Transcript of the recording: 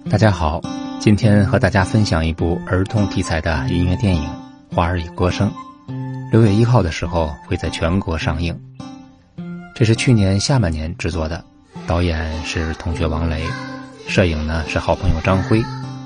大家好，今天和大家分享一部儿童题材的音乐电影《花儿与歌声》，6月1号的时候会在全国上映。这是去年下半年制作的，导演是同学王雷，摄影呢是好朋友张辉，